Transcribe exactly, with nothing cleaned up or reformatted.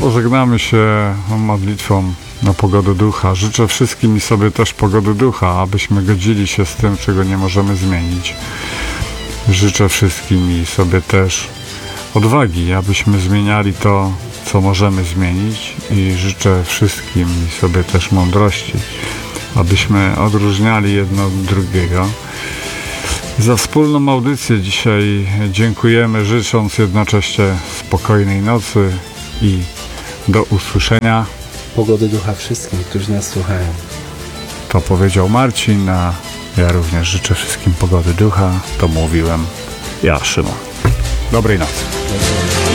Pożegnamy się modlitwą na pogodę ducha. Życzę wszystkim i sobie też pogody ducha, abyśmy godzili się z tym, czego nie możemy zmienić. Życzę wszystkim i sobie też odwagi, abyśmy zmieniali to, co możemy zmienić, i życzę wszystkim i sobie też mądrości, abyśmy odróżniali jedno od drugiego. Za wspólną audycję dzisiaj dziękujemy, życząc jednocześnie spokojnej nocy i do usłyszenia. Pogody ducha wszystkim, którzy nas słuchają. To powiedział Marcin, a ja również życzę wszystkim pogody ducha. To mówiłem ja, Szymon. Dobrej nocy.